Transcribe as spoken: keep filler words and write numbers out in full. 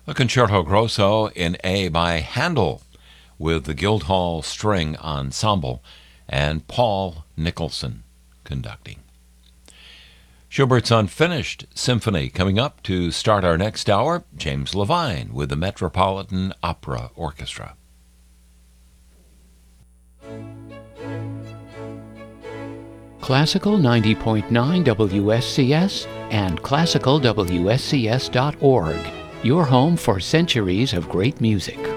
A Concerto Grosso in A by Handel with the Guildhall String Ensemble and Paul Nicholson conducting. Schubert's Unfinished Symphony coming up to start our next hour. James Levine with the Metropolitan Opera Orchestra. Classical ninety point nine W S C S and classical W S C S dot org. Your home for centuries of great music.